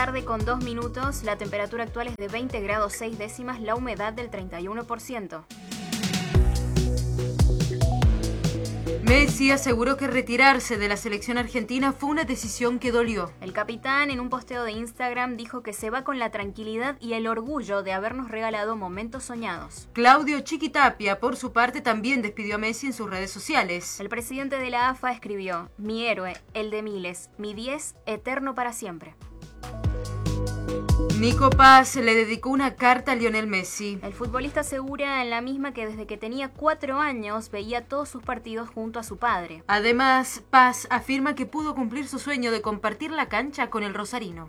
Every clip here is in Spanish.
tarde con 2 minutos, la temperatura actual es de 20 grados 6 décimas, la humedad del 31%. Messi aseguró que retirarse de la selección argentina fue una decisión que dolió. El capitán, en un posteo de Instagram, dijo que se va con la tranquilidad y el orgullo de habernos regalado momentos soñados. Claudio Chiquitapia, por su parte, también despidió a Messi en sus redes sociales. El presidente de la AFA escribió: mi héroe, el de miles, mi 10, eterno para siempre. Nico Paz le dedicó una carta a Lionel Messi. El futbolista asegura en la misma que desde que tenía 4 años veía todos sus partidos junto a su padre. Además, Paz afirma que pudo cumplir su sueño de compartir la cancha con el rosarino.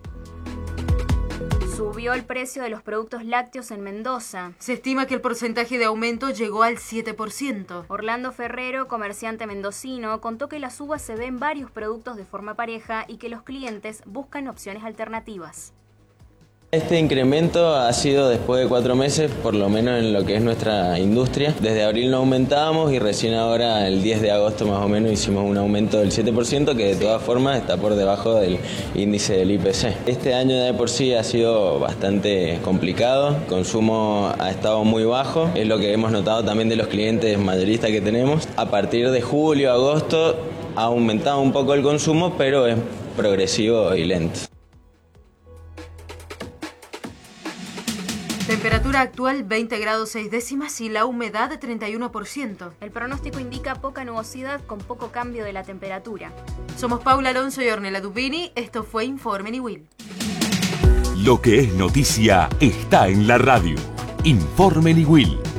Subió el precio de los productos lácteos en Mendoza. Se estima que el porcentaje de aumento llegó al 7%. Orlando Ferrero, comerciante mendocino, contó que la suba se ve en varios productos de forma pareja y que los clientes buscan opciones alternativas. Este incremento ha sido después de 4 meses, por lo menos en lo que es nuestra industria. Desde abril no aumentábamos y recién ahora, el 10 de agosto más o menos, hicimos un aumento del 7%, que de todas formas está por debajo del índice del IPC. Este año de por sí ha sido bastante complicado, el consumo ha estado muy bajo, es lo que hemos notado también de los clientes mayoristas que tenemos. A partir de julio, agosto ha aumentado un poco el consumo, pero es progresivo y lento. Temperatura actual 20 grados 6 décimas y la humedad de 31%. El pronóstico indica poca nubosidad con poco cambio de la temperatura. Somos Paula Alonso y Ornella Dubini. Esto fue Informe Niwil. Lo que es noticia está en la radio. Informe Niwil.